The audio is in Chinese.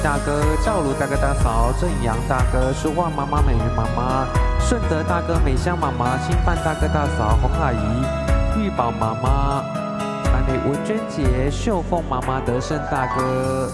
大哥、赵如大哥大嫂、正阳大哥、书画妈妈、美云妈妈、顺德大哥、美香妈妈、新范大哥大嫂、洪阿姨、玉宝妈妈、文娟姐、秀凤妈妈、德胜大哥。